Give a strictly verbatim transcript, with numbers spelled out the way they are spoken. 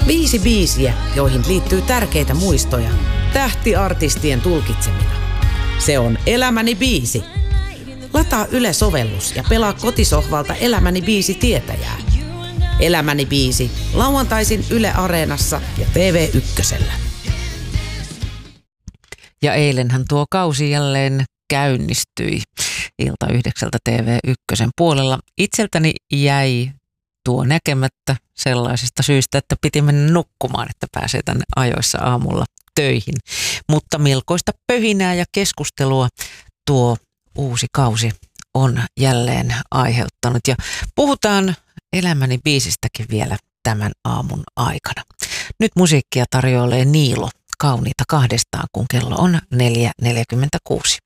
Viisi biisiä, joihin liittyy tärkeitä muistoja, tähtiartistien tulkitsemina. Se on Elämäni biisi. Lataa Yle-sovellus ja pelaa kotisohvalta Elämäni biisi tietäjää. Elämäni biisi, lauantaisin Yle Areenassa ja T V Ykkösellä. Ja eilenhän tuo kausi jälleen käynnistyi ilta yhdeksältä T V Ykkösen puolella. Itseltäni jäi tuo näkemättä sellaisista syistä, että piti mennä nukkumaan, että pääsee tänne ajoissa aamulla töihin. Mutta melkoista pöhinää ja keskustelua tuo uusi kausi on jälleen aiheuttanut. Ja puhutaan Elämäni biisistäkin vielä tämän aamun aikana. Nyt musiikkia tarjoilee Niilo, Kauniita kahdestaan, kun kello on neljä neljäkymmentäkuusi.